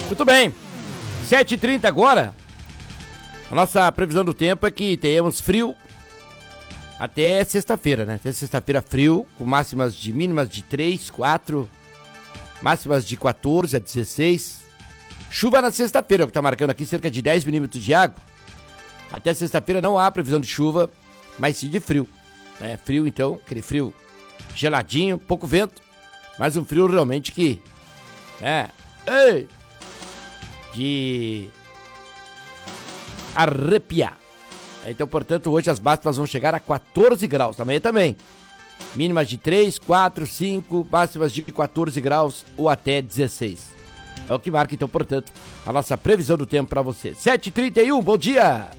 Muito bem, 7h30 agora. A nossa previsão do tempo é que tenhamos frio até sexta-feira, né? Até sexta-feira frio, com máximas de mínimas de 3, 4, máximas de 14 a 16. Chuva na sexta-feira, que tá marcando aqui cerca de 10 milímetros de água. Até sexta-feira não há previsão de chuva, mas sim de frio. É frio então, aquele frio geladinho, pouco vento, mas um frio realmente que de arrepiar. Então, portanto, hoje as máximas vão chegar a 14 graus, amanhã também. Mínimas de 3, 4, 5, máximas de 14 graus ou até 16. É o que marca, então, portanto, a nossa previsão do tempo para você. 7h31, bom dia!